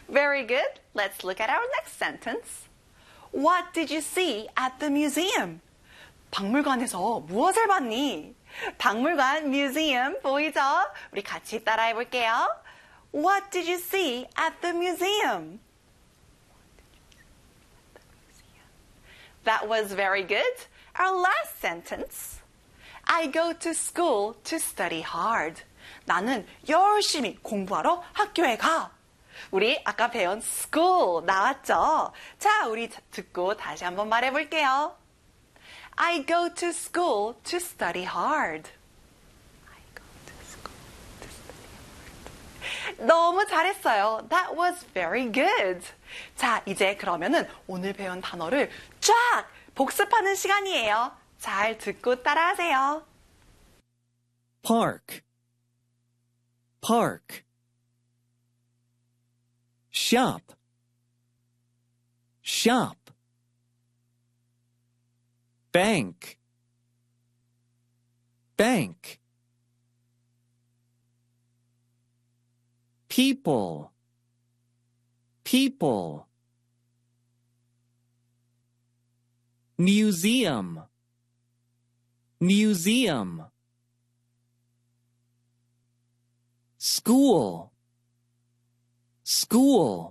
Very good. Let's look at our next sentence. What did you see at the museum? 박물관에서 무엇을 봤니? 박물관, museum 보이죠? 우리 같이 따라해 볼게요. What did you see at the museum? That was very good. Our last sentence. I go to school to study hard. 나는 열심히 공부하러 학교에 가. 우리 아까 배운 school 나왔죠? 자, 우리 듣고 다시 한번 말해볼게요. I go to school to study hard. I go to school to study hard. 너무 잘했어요. That was very good. 자, 이제 그러면은 오늘 배운 단어를 쫙 복습하는 시간이에요. 잘 듣고 따라하세요. Park, park. Shop, shop. Bank, bank. People, people. Museum, museum. School, school.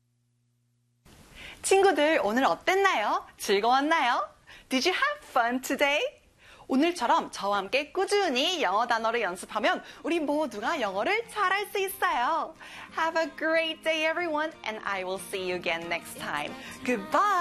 친구들 오늘 어땠나요? 즐거웠나요? Did you have fun today? 오늘처럼 저와 함께 꾸준히 영어 단어를 연습하면 우리 모두가 영어를 잘할 수 있어요. Have a great day everyone and I will see you again next time. Goodbye!